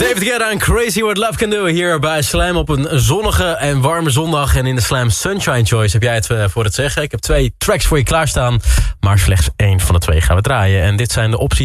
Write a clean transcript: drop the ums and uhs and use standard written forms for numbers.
David Guetta en Crazy What Love Can Do hier bij Slam op een zonnige en warme zondag. En in de Slam Sunshine Choice heb jij het voor het zeggen. Ik heb 2 tracks voor je klaarstaan, maar slechts 1 van de 2 gaan we draaien. En dit zijn de opties